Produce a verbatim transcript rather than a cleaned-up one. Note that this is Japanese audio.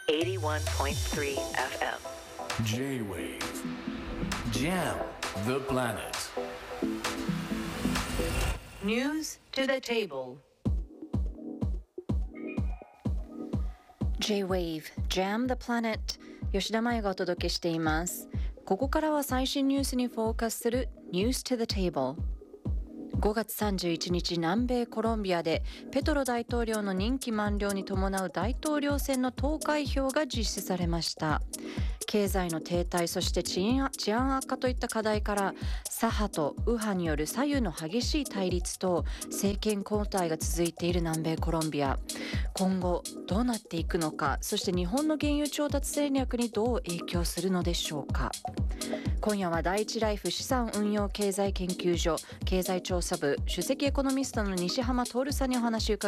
eighty-one point three エフエム J-Wave Jam the planet News to the table J-Wave Jam the Planet 吉田麻也がお届けしています。ここからは最新ニュースにフォーカスする News to the Table。ごがつさんじゅういちにち南米コロンビアでペトロ大統領の任期満了に伴う大統領選の投開票が実施されました。経済の停滞、そして治安、治安悪化といった課題から左派と右派による左右の激しい対立と政権交代が続いている南米コロンビア。今後どうなっていくのか、そして日本の原油調達戦略にどう影響するのでしょうか。今夜は第一ライフ資産運用経済研究所経済調査部首席エコノミストの西浜徹さんにお話を伺い